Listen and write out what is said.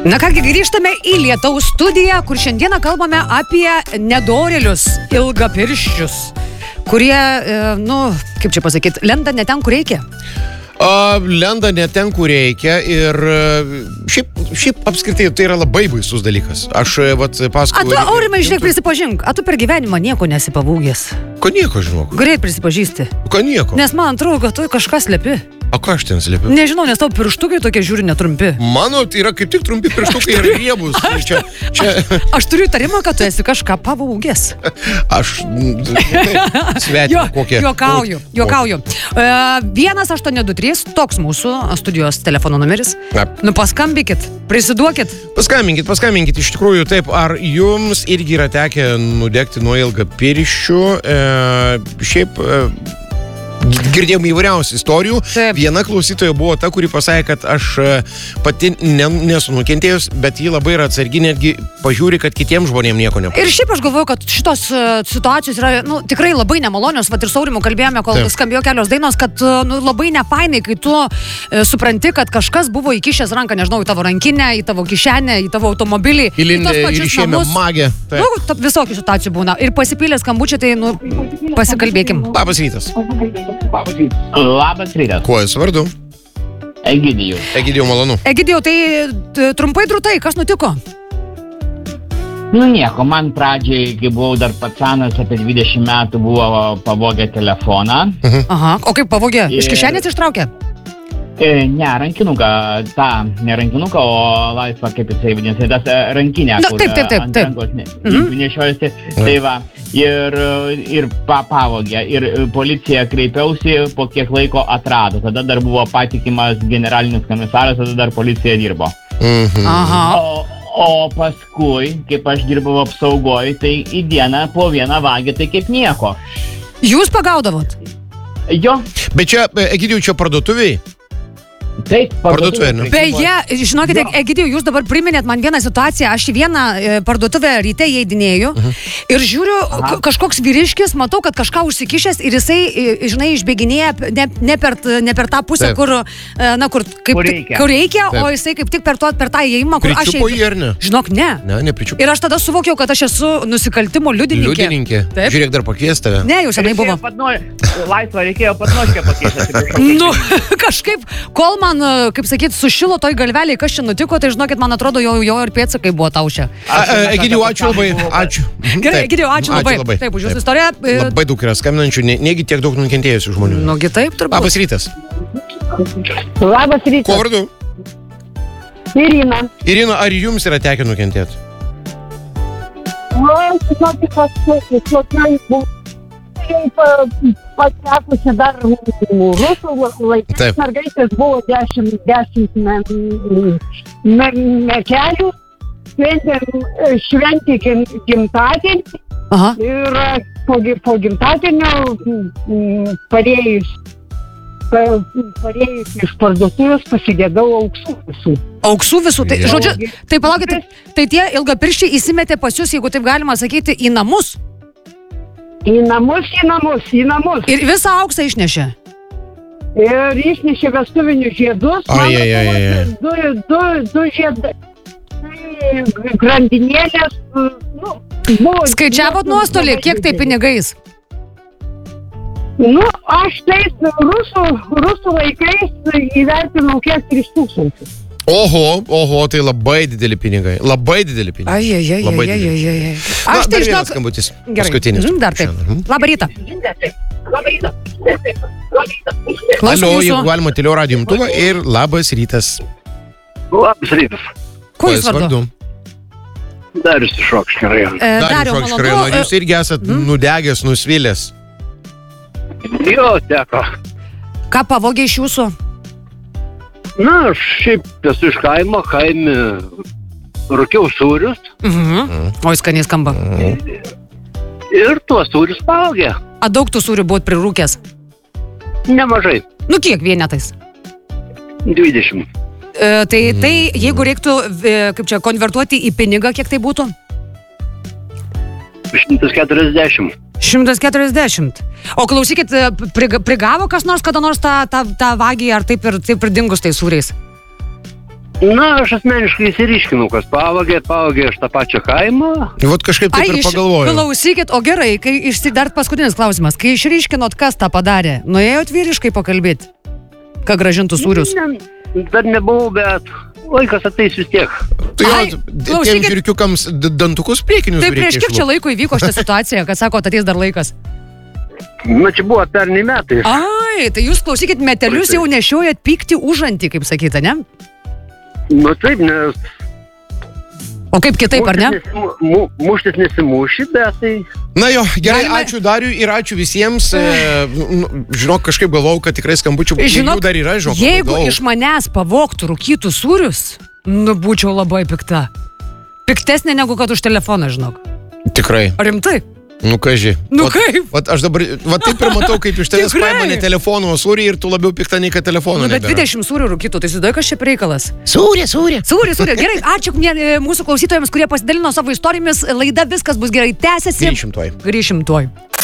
Na kągi, grįžtame į Lietaus studiją, kur šiandieną kalbame apie nedorėlius, ilgapirščius, kurie, kaip čia pasakyti, lenda ne ten, kur reikia. Lenda ne ten, kur reikia ir šiaip apskritai tai yra labai baisus dalykas. Aš paskui... Tu, Aurimai, žiūrėk, prisipažink, tu per gyvenimą nieko nesi pavūgęs? Ko nieko, žinok. Greit prisipažįsti. Ko nieko. Nes man atrodo, kad tu kažką slepi. O ką aš ten slepiu? Nežinau, nes tavo pirštukai tokie žiūri netrumpi. Mano tai yra kaip tik trumpi pirštukai ir riebus. Aš turiu įtarimą, kad tu esi kažką pavūgęs. Aš svetimą kokią. Juokauju. 1823, toks mūsų studijos telefono numeris. Paskambykit, prisiduokit. Paskambinkit. Iš tikrųjų, taip, ar jums irgi yra tekę nudegti nuo ilgapirščių? Šiaip... Girdėjom įvairiausių istorijų. Taip. Viena klausytoja buvo ta, kuri pasakė, kad aš pati nesu nukentėjus, bet ji labai yra atsargi, netgi pažiūri, kad kitiems žmonėms nieko nepasakė. Ir šiaip aš galvoju, kad šitos situacijos yra tikrai labai nemalonios. Vat ir su Aurimu kalbėjome, kol skambėjo kelios dainos, kad labai nefainai, kai tu supranti, kad kažkas buvo įkišęs ranką, nežinau, į tavo rankinę, į tavo kišenę, į tavo automobilį, įlindė ir išėmė magę. Visokių situacijų būna. Ir pasipylė skambučiai, tai pasikalbėkim. Labas rytas. Labas rytas. Kuo jūs vardu? Egidijau, malonu. Egidijau, tai trumpai drūtai, kas nutiko? Nieko, man pradžiai, kai buvau dar patsanas, apie 20 metų buvo pavogę telefoną. Aha, o kaip pavogė? Iš kišenės ištraukė? Ne, rankinuką, ne rankinuką, o laisvą, kaip jisai vadinasi, tas rankinę, kur ant rankos nešiojasi. Tai va, ir pavogė, ir policija kreipiausi, po kiek laiko atrado. Tada dar buvo patikimas generalinis komisaras, tada dar policija dirbo. Aha. O paskui, kaip aš dirbau apsaugoj, tai į dieną po vieną vagį, tai kaip nieko. Jūs pagaudavot? Jo. Bet čia, Egidijau, čia parduotuviai? Taip, parduotuvė. Beje, žinokite, Egidijau, jūs dabar priminėt man vieną situaciją. Aš į vieną parduotuvę ryte įeidinėju ir žiūriu, kažkoks vyriškis, matau, kad kažką užsikišęs ir jisai, žinai, išbėginėja ne per tą pusę, kur reikia, o jisai kaip tik per tą įėjimą, kur aš Pričiupo jį ar ne? Žinok, ne. Nepričiupo. Ir aš tada suvokiau, kad aš esu nusikaltimo liudininkė. Taip. Žiūrėk, dar pakvies tave. Ne, jau senai buvo. Laisvą reikėjo patnoškę pakeisti. Kažkaip, kol man, kaip sakyt, sušilo toj galveliai, kas čia nutiko, tai žinokit, man atrodo, jo ir pėdsakai buvo taušia. Egidijau, ačiū labai. Ačiū. Gerai, Egidijau, ačiū labai. Taip, už jūsų istoriją. Labai daug yra skambinančių, negi tiek daug nukentėjusių žmonių. Nugi taip, turbūt. Labas rytas. Labas rytas. Kuo vardu? Irina. Irina, ar jums yra tekę nukentėti? Patekusi dar rusų laikais, mergaitės buvo 10 mečelių, šventė gimtadienį ir po gimtadienio parėjus iš parduotuvės pasigėdau auksų visų. Auksų visų? Tai, žodžiu, tai palaukite, tai tie ilgapirščiai įsimetė pas jūs, jeigu taip galima sakyti, į namus? Į namus. Ir visą auksą išnešė? Ir išnešė vestuvinius žiedus. Du žiedai. Grandinėlės. Skaičiavot nuostolį, kiek tai pinigais? Aš tais rusų laikais įvertinau kiek 3000. Oho, tai labai dideli pinigai. Labai dideli pinigai. Ai. Aš tai žinok... Skambutis. Paskutinis. Dar taip. Labą rytą. Alio, jeigu galima, tylio radijo imtuvą ir labas rytas. Labas rytas. Kuo jūs vardu? Darius iš Rokiškio rajono. Dariau, malonu. Ar jūs irgi esat nudegęs, nusvilęs? Jo, teko. Ką pavogė iš jūsų? Aš šiaip esu iš kaime rūkiau sūrius. Oi, skaniai skamba. Ir tuos sūrius pavogė. A daug tų sūrių buvot prirūkęs? Nemažai. Kiek vienetais? 20. Tai jeigu reiktų, kaip čia, konvertuoti į pinigą, kiek tai būtų? 140. 140. O klausykit, prigavo kas nors kada nors tą vagį, ar taip ir dingus tais sūriais? Na, aš asmeniškai įsiriškinau, kas pavogė aš tą pačią kaimą. Vat kažkaip taip ir pagalvojau. Klausykit, o gerai, dar paskutinis klausimas. Kai išryškinot, kas tą padarė, nuėjot vyriškai pakalbėti, ką grąžintų sūrius? Dar nebuvau, bet laikas ateis vis tiek. Tai tiem žiūrikiukams dantukus priekinius tai prieš kiek čia laiko įvyko šitą situaciją, kad sako, ateis dar laikas? Na, čia buvo pernai metais. Ai, tai jūs klausykit, metelius jau nešiojat pykti užantį, kaip sakyta, ne? Nu taip, nes... O kaip kitaip, ar ne? Muštis nesimuši, bet tai... Na jo, gerai, ačiū Dariui ir ačiū visiems. Žinok, kažkaip galvojau, kad tikrai skambučių dar yra, žinok. Jeigu iš manęs pavogtų rūkytų sūrius, būčiau labai pikta. Piktesnė negu kad už telefoną, žinok. Tikrai. Rimtai? Nu, kaži. Nu, kaip? Aš dabar, taip ir matau, kaip iš tavęs paima ne telefono sūrį ir tu labiau pikta nei kad telefono nebėra. Bet 20 sūrių rūkytų, tai sudoja, kas čia reikalas? Sūrė. Gerai, ačiū mūsų klausytojams, kurie pasidalino savo istorijomis. Laida Viskas bus gerai tęsiasi. Grįšim tuoj.